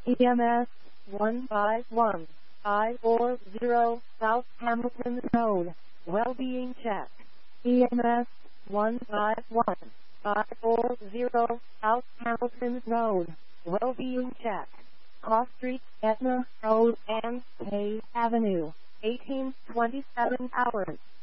EMS 151540 South Hamilton Road, well-being check. EMS 151540 South Hamilton Road, well-being check. Cross Street, Etna Road, and Hayes Avenue, 1827 hours.